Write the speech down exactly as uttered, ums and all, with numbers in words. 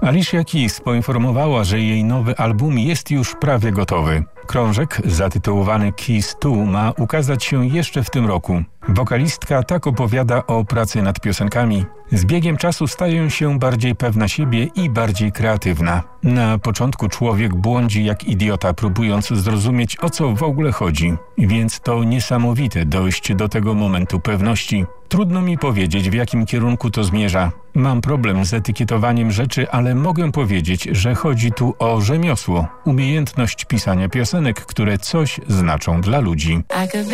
Alicia Keys poinformowała, że jej nowy album jest już prawie gotowy. Krążek zatytułowany Keys dwa ma ukazać się jeszcze w tym roku. Wokalistka tak opowiada o pracy nad piosenkami. Z biegiem czasu staje się bardziej pewna siebie i bardziej kreatywna. Na początku człowiek błądzi jak idiota, próbując zrozumieć, o co w ogóle chodzi. Więc to niesamowite dojść do tego momentu pewności. Trudno mi powiedzieć, w jakim kierunku to zmierza. Mam problem z etykietowaniem rzeczy, ale mogę powiedzieć, że chodzi tu o rzemiosło. Umiejętność pisania piosenek, które coś znaczą dla ludzi.